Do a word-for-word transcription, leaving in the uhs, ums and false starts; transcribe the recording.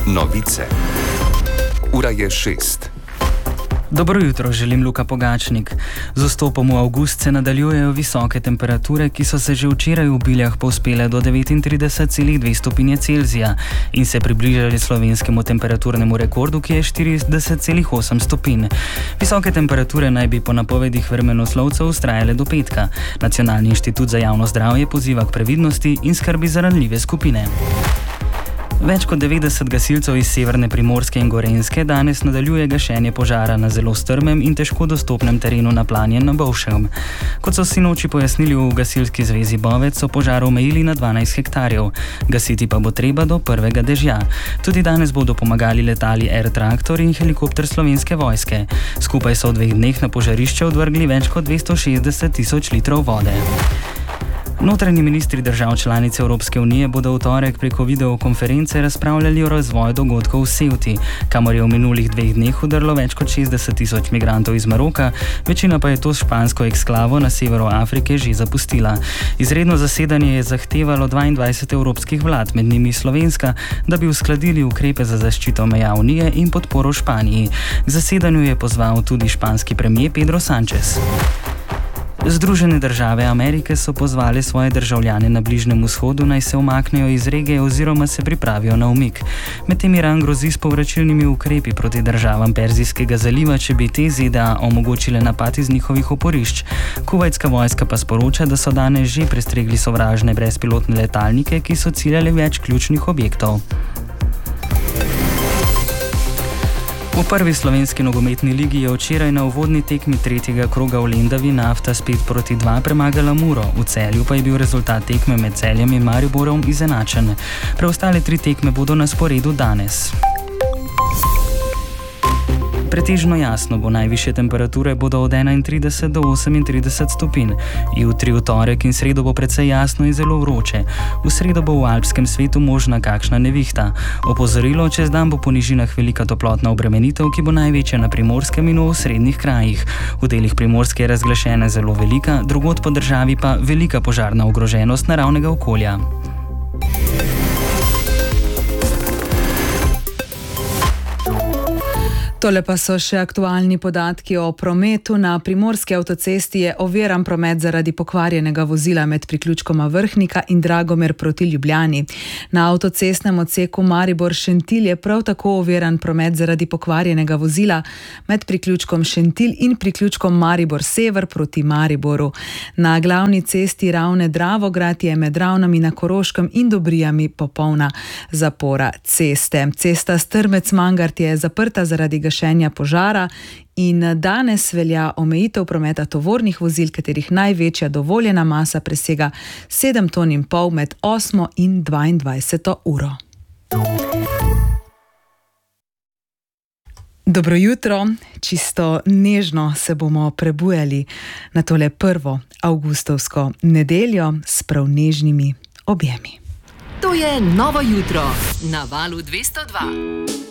Novice. Ura je šest. Dobro jutro, želim Luka Pogačnik. Z vstopom v avgust se nadaljujejo visoke temperature, ki so se že včeraj v Biljah povzpele do devetintrideset celih dve stopinje Celzija in se približali slovenskemu temperaturnemu rekordu, ki je štirideset celih osem stopinj. Visoke temperature naj bi po napovedih vremenoslovcev vztrajale do petka. Nacionalni inštitut za javno zdravje poziva k previdnosti in skrbi za ranljive skupine. Več kot devetdeset gasilcev iz severne Primorske in Gorenjske danes nadaljuje gašenje požara na zelo strmem in težko dostopnem terenu na Planjen na Bovškem. Kot so sinoči pojasnili v Gasilski zvezi Bovec, so požar omejili na dvanajst hektarjev. Gasiti pa bo treba do prvega dežja. Tudi danes bodo pomagali letali Air Traktor in helikopter Slovenske vojske. Skupaj so v dveh dneh na požarišče odvrgli več kot dvesto šestdeset tisoč litrov vode. Notranji ministri držav članic Evropske unije bodo v torek preko videokonference razpravljali o razvoju dogodkov v Ceuti, kamor je v minulih dveh dneh udrlo več kot šestdeset tisoč migrantov iz Maroka, večina pa je to špansko eksklavo na severu Afrike že zapustila. Izredno zasedanje je zahtevalo dvaindvajset evropskih vlad, med njimi slovenska, da bi uskladili ukrepe za zaščito meja Unije in podporo Španiji. K zasedanju je pozval tudi španski premier Pedro Sánchez. Združene države Amerike so pozvali svoje državljane na Bližnjem vzhodu, naj se umaknejo iz regije oziroma se pripravijo na umik. Medtem Iran grozi s povračilnimi ukrepi proti državam Perzijskega zaliva, če bi te Z D A omogočile napad iz njihovih oporišč. Kuvajtska vojska pa sporoča, da so danes že prestregli sovražne brezpilotne letalnike, ki so ciljali več ključnih objektov. V prvi slovenski nogometni ligi je včeraj na uvodni tekmi tretjega kroga v Lendavi Nafta s pet proti dva premagala Muro, v Celju pa je bil rezultat tekme med Celjem in Mariborom izenačen. Preostale tri tekme bodo na sporedu danes. Pretežno jasno bo, najvišje temperature bodo od enaintrideset do osemintrideset stopinj. Jutri, v torek in sredo bo precej jasno in zelo vroče. V sredo bo v alpskem svetu možna kakšna nevihta. Opozorilo, čez dan bo po nižinah velika toplotna obremenitev, ki bo največja na Primorskem in v osrednjih krajih. V delih Primorske je razglašena zelo velika, drugod po državi pa velika požarna ogroženost naravnega okolja. Tole pa so še aktualni podatki o prometu. Na Primorski avtocesti je oviran promet zaradi pokvarjenega vozila med priključkoma Vrhnika in Dragomer proti Ljubljani. Na avtocestnem odseku Maribor-Šentilj je prav tako oviran promet zaradi pokvarjenega vozila med priključkom Šentilj in priključkom Maribor-Sever proti Mariboru. Na glavni cesti Ravne-Dravograd je med Ravnami na Koroškem in Dobrijami popolna zapora ceste. Cesta Strmec-Mangart je zaprta zaradi gašenja požara in danes velja omejitev prometa tovornih vozil, katerih največja dovoljena masa presega sedem ton in pol med osmo in dvaindvajseto uro. Dobro jutro, čisto nežno se bomo prebujali na tole prvo avgustovsko nedeljo s prav nežnimi objemi. To je Novo jutro na Valu dvesto dva.